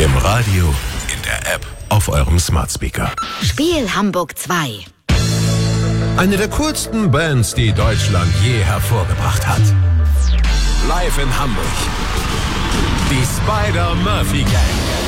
Im Radio, in der App, auf eurem Smart Speaker. Spiel Hamburg 2. Eine der coolsten Bands, die Deutschland je hervorgebracht hat. Live in Hamburg. Die Spider-Murphy Gang.